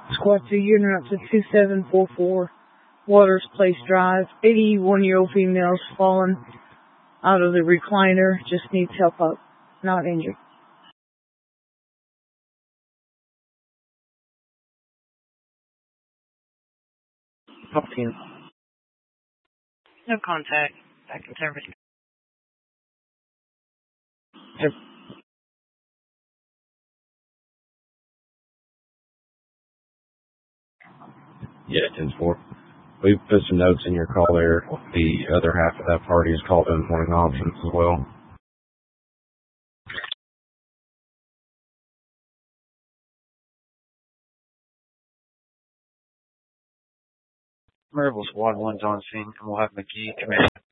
Squad 2, unit up to 2744 Waters Place Drive. 81-year-old female is fallen out of the recliner. Just needs help up. Not injured. Top 10. No contact. Back in service. Yep. Yeah, 10-4. We've put some notes in your call there. The other half of that party is called in morning options as well. Maryville Squad 1's on scene, and we'll have McGee command.